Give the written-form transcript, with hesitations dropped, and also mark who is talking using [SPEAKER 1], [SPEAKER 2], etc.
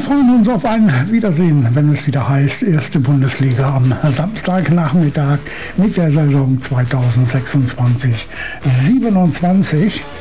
[SPEAKER 1] freuen uns auf ein Wiedersehen, wenn es wieder heißt, erste Bundesliga am Samstagnachmittag mit der Saison 2026-27.